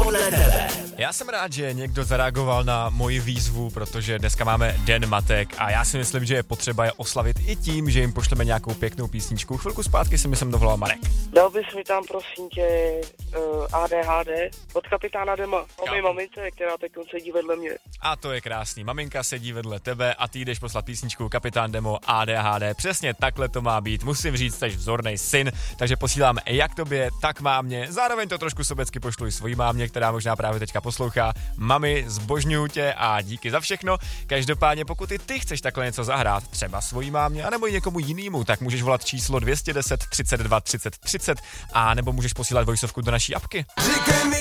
podle tebe. Já jsem rád, že někdo zareagoval na moji výzvu, protože dneska máme Den matek a já si myslím, že je potřeba je oslavit i tím, že jim pošleme nějakou pěknou písničku. Chvilku zpátky si myslím dovolal Marek. Dal bys mi tam prosím tě ADHD od kapitána Dema, o mé mamince, která teď sedí vedle mě. A to je krásný. Maminka sedí vedle tebe a ty jdeš poslat písničku Kapitán Demo ADHD. Přesně takhle to má být. Musím říct, jsi vzornej syn, takže posílám jak tobě, tak mámě. Zároveň to trošku sobecky pošlu i svojí mámě, která možná právě teďka poslouchá. Mami, zbožňuju tě a díky za všechno. Každopádně, pokud i ty chceš takhle něco zahrát, třeba svojí mámě, anebo i někomu jinému, tak můžeš volat číslo 210 32 30 30 a nebo můžeš posílat voiceovku do naší apky.